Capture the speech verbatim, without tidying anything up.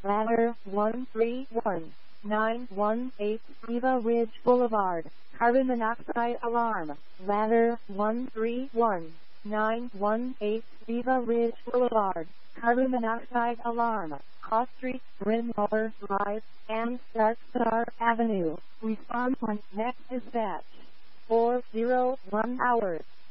Ladder one three one nine one eight, Eva Ridge Boulevard, carbon monoxide alarm. Ladder one three one nine one eight, Eva Ridge Boulevard, carbon monoxide alarm. Cross Street, Bryn Mawr Drive, and Dark Star Avenue. Response on next dispatch. four oh one hours.